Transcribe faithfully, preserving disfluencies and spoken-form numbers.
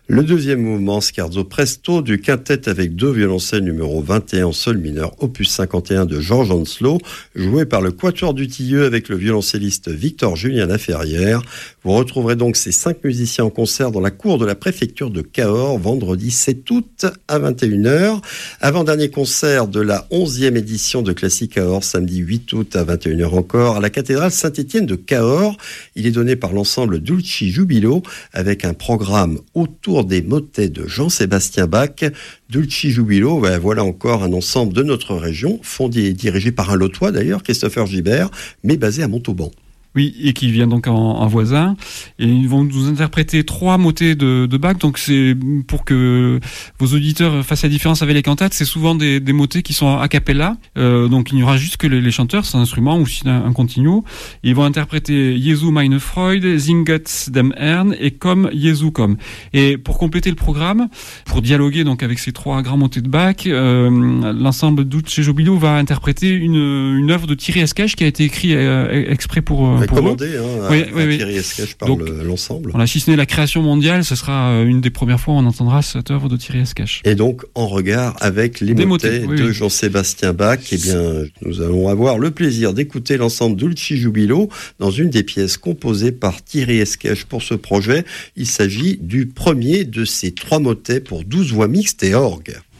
Le deuxième mouvement, Scherzo Presto, du quintet avec deux violoncelles numéro vingt et un en sol mineur, opus cinquante et un de Georges Henslow, joué par le Quatuor du Tilleux avec le violoncelliste Victor-Julien Laferrière. Vous retrouverez donc ces cinq musiciens en concert dans la cour de la préfecture de Cahors, vendredi sept août à vingt et une heures. Avant-dernier concert de la onzième édition de Classique Cahors, samedi huit août à vingt et une heures encore, à la cathédrale Saint-Étienne de Cahors. Il est donné par l'ensemble Dulci Jubilo, avec un programme autour des motets de Jean-Sébastien Bach. Dulci Jubilo, ben voilà encore un ensemble de notre région, fondé et dirigé par un Lotois d'ailleurs, Christopher Gibert, mais basé à Montauban. Oui, et qui vient donc en, en voisin. Et ils vont nous interpréter trois motets de, de Bach. Donc c'est pour que vos auditeurs fassent la différence avec les cantates. C'est souvent des, des motets qui sont a cappella. Euh, donc il n'y aura juste que les, les chanteurs, sans instrument ou sinon un, un continuo. Et ils vont interpréter Jesu meine Freude, Singet dem Herrn et Komm Jesu komm. Et pour compléter le programme, pour dialoguer donc avec ces trois grands motets de Bach, euh, l'ensemble Dulci Jubilo va interpréter une, une œuvre de Thierry Esquèche qui a été écrite euh, exprès pour euh, commandé hein, à, oui, à oui, Thierry Esquèche par donc, le, l'ensemble. Voilà, si ce n'est la création mondiale, ce sera une des premières fois où on entendra cette œuvre de Thierry Esquèche. Et donc en regard avec les Des motets, motets oui, de oui. Jean-Sébastien Bach, eh bien nous allons avoir le plaisir d'écouter l'ensemble Dulci Jubilo dans une des pièces composées par Thierry Esquèche pour ce projet. Il s'agit du premier de ces trois motets pour douze voix mixtes et orgue.